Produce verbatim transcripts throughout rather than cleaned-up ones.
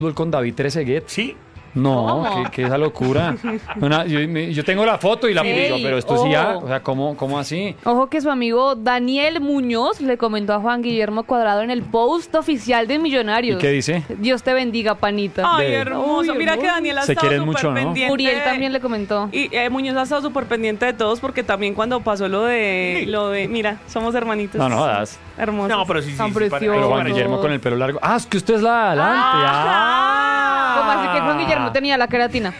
fútbol con David Trezeguet. Sí. No, qué, qué esa locura. Una, yo, yo tengo la foto y la Sí, publico, pero esto sí ya, ojo. o sea, ¿cómo, cómo así? Ojo que su amigo Daniel Muñoz le comentó a Juan Guillermo Cuadrado en el post oficial de Millonarios. ¿Y qué dice? Dios te bendiga, panita. Ay, De- hermoso. Uy, Mira que hermoso. Daniel ha Se estado quieren súper mucho, ¿no? pendiente. Uriel también le comentó. Y eh, Muñoz ha estado súper pendiente de todos porque también cuando pasó lo de, lo de, mira, somos hermanitos. No, no jodas. Hermosos. No, pero sí, sí, Tan sí, para- precioso. Pero Juan no. Guillermo con el pelo largo. Ah, es que usted es la de adelante. Ah. ¿Cómo así que Juan Guillermo tenía la queratina?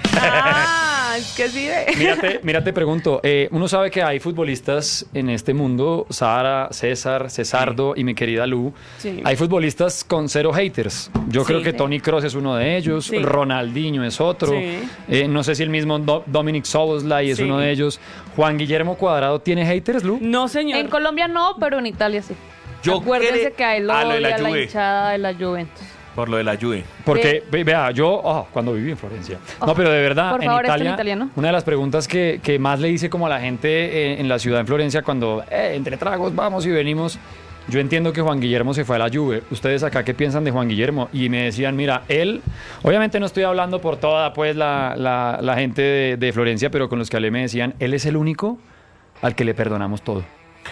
Ah, es que sí. De... Mírate, mírate, pregunto. Eh, uno sabe que hay futbolistas en este mundo, Sara, César, Cesardo y mi querida Lu. Sí. Hay futbolistas con cero haters. Yo Sí, creo que sí. Toni Kroos es uno de ellos, Sí. Ronaldinho es otro. Sí. Eh, no sé si el mismo Do- Dominic Szoboszlai es Sí. uno de ellos. Juan Guillermo Cuadrado tiene haters, Lu. No, señor. En Colombia no, pero en Italia sí. Yo Acuérdense cre- que a él lo Ah, lo de la odia la Juve. hinchada de la Juventus. Por lo de la Juve. Porque, ve- vea, yo, oh, cuando viví en Florencia. No, Oh, pero de verdad, por en favor, esto en Italia, italiano. una de las preguntas que, que más le hice como a la gente eh, en la ciudad en Florencia cuando, eh, entre tragos, vamos y venimos. Yo entiendo que Juan Guillermo se fue a la Juve. ¿Ustedes acá qué piensan de Juan Guillermo? Y me decían, mira, él, obviamente no estoy hablando por toda pues la, la, la gente de, de Florencia, pero con los que hablé me decían, él es el único al que le perdonamos todo.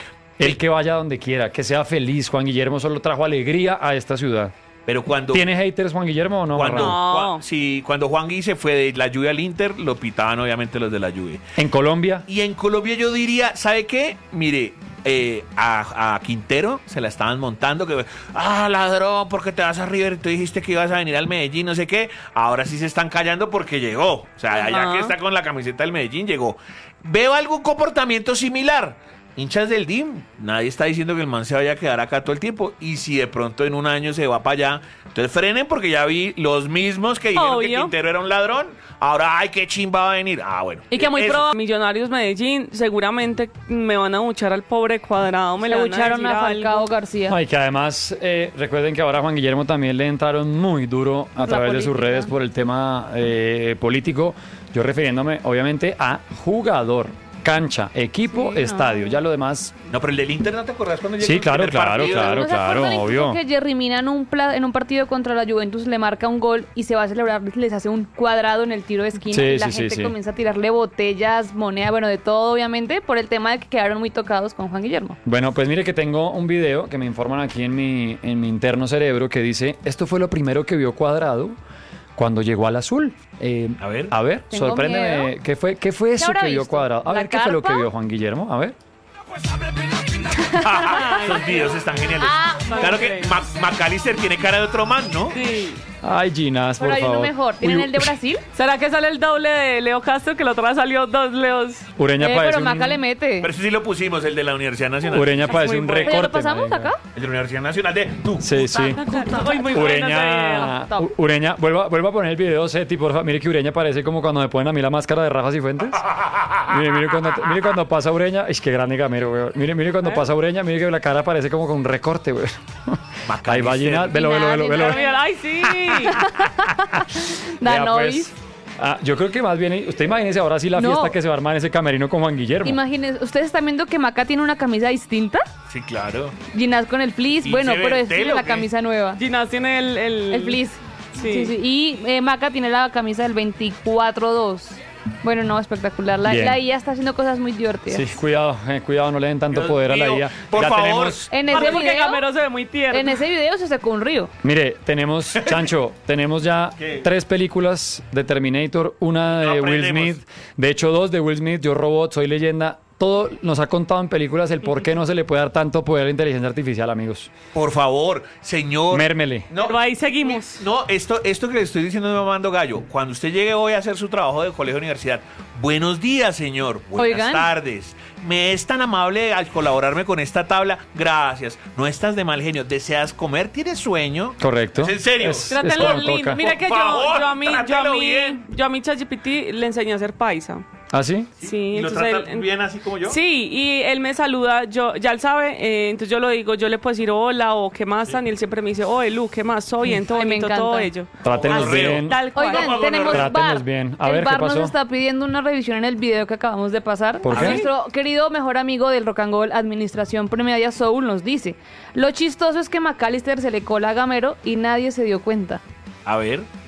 El que vaya donde quiera, que sea feliz. Juan Guillermo solo trajo alegría a esta ciudad. Pero cuando... ¿Tiene haters Juan Guillermo o no? Cuando, Marrano? No. cua- sí, cuando Juan Gui se fue de la Juve al Inter, lo pitaban obviamente los de la Juve. En Colombia, Y en Colombia yo diría, ¿sabe qué? Mire, eh, a, a Quintero se la estaban montando, que, ah, ladrón, porque te vas a River y tú dijiste que ibas a venir al Medellín, no sé qué. Ahora sí se están callando porque llegó. O sea, allá Ajá. que está con la camiseta del Medellín, llegó. Veo algún comportamiento similar. Hinchas del D I M, nadie está diciendo que el man se vaya a quedar acá todo el tiempo. Y si de pronto en un año se va para allá, entonces frenen porque ya vi los mismos que dijeron Obvio. que Quintero era un ladrón. Ahora, ay, qué chimba va a venir. Ah, bueno. Y que muy Eso. probable, Millonarios Medellín, seguramente me van a buchar al pobre Cuadrado, me Le le van bucharon a, a decir Falcao algo. García. ay, que además eh, recuerden que ahora a Juan Guillermo también le entraron muy duro a La través de sus política. redes por el tema eh, político. Yo refiriéndome obviamente a jugador, cancha, equipo, Sí, no. estadio. Ya lo demás, No, pero el del Inter, ¿no te acordás cuando llegó Sí, el claro, primer claro, partido? claro. ¿No se acuerdan incluso obvio. que Jerry Mina en un, pla- en un partido contra la Juventus le marca un gol y se va a celebrar, les hace un cuadrado en el tiro de esquina Sí, y la sí, sí, gente sí. comienza a tirarle botellas, moneda, bueno, de todo obviamente, por el tema de que quedaron muy tocados con Juan Guillermo. Bueno, pues mire que tengo un video que me informan aquí en mi, en mi interno cerebro que dice, esto fue lo primero que vio Cuadrado cuando llegó al azul. Eh, A ver. A ver, Tengo sorpréndeme. miedo. ¿Qué fue, qué fue eso habrá que vio visto? Cuadrado? A ¿La ver, ¿qué fue lo que carpa? vio Juan Guillermo? A ver. Esos videos están geniales. Ah, claro que Ma- McAllister tiene cara de otro man, ¿no? Sí. Ay, Ginás, por Pero hay favor. uno mejor. ¿Tienen Uy, el de Brasil? ¿Será que sale el doble de Leo Castro? Que la otra vez salió dos Leos. Ureña Eh, parece pero un, Maca le mete. Pero ese sí lo pusimos, el de la Universidad Nacional. Ureña Es parece muy un bueno. recorte. ¿Ya lo pasamos marica. acá? El de la Universidad Nacional de tú. Sí, sí. Ay, muy bueno ese Ureña, video. U- Ureña, vuelva, vuelva a poner el video, Seti, porfa. Mire que Ureña parece como cuando me ponen a mí la máscara de Rafa Cifuentes. Mire, mire cuando, mire cuando pasa Ureña. Es que grande gamero, güey. Mire, mire cuando pasa Ureña, mire que la cara parece como con un recorte, güey. Ahí va Ginás. Velo, velo, velo, velo. Ginás, Ay, sí. Vea, Danovis. pues. Ah, yo creo que más bien, usted imagínese ahora sí la No. fiesta que se va a armar en ese camerino con Juan Guillermo. Imagínense, ¿ustedes están viendo que Maca tiene una camisa distinta? Sí, claro. Ginás con el fleece, ¿Y bueno, se ve pero el es tiene telo la o qué? camisa nueva. Ginás tiene el... El, El fleece. Sí. Sí, sí. Y eh, Maca tiene la camisa del veinticuatro dos. Bueno, no, espectacular. La, Bien. la I A está haciendo cosas muy divertidas. Sí, cuidado, eh, cuidado, no le den tanto Dios poder a la mío, I A. por ya favor. tenemos, En ese Aparte porque video, Gamero se ve muy tierno. en ese video se secó un río. mire, tenemos, Chancho, tenemos ya ¿Qué? tres películas de Terminator, una de No Will aprendemos. Smith, de hecho dos de Will Smith, Yo Robot, Soy Leyenda. Todo nos ha contado en películas el por qué no se le puede dar tanto poder a la inteligencia artificial, amigos. Por favor, señor. Mérmele. No, Pero ahí seguimos. no, esto, esto que le estoy diciendo me mando gallo. Cuando usted llegue hoy a hacer su trabajo de colegio o universidad, buenos días, señor. Buenas Oigan. tardes. Me es tan amable al colaborarme con esta tabla. Gracias. No estás de mal genio. ¿Deseas comer? ¿Tienes sueño? Correcto. ¿Es en serio? Es- es Trátelo como lindo. toca. Mira que Por yo, favor, yo a mí, yo a trátelo mí, bien. yo a mi ChatGPT le enseñé a hacer paisa. ¿Ah, sí? Sí, ¿Y lo entonces trata él- bien así como yo? Sí, y él me saluda, yo ya él sabe, eh, entonces yo lo digo, yo le puedo decir hola o qué más, y él siempre me dice, oh, Lu, qué más, soy bien, todo Ay, me bonito, encanta. todo ello. Trátenos Así, bien. Tal cual. Oigan, Vamos, tenemos trátenos bar. bien. A el ver, ¿qué bar pasó? nos está pidiendo una revisión en el video que acabamos de pasar. ¿Por qué? Nuestro querido mejor amigo del Rock and Roll, Administración Premedia Soul, nos dice: lo chistoso es que McAllister se le cola a Gamero y nadie se dio cuenta. A ver.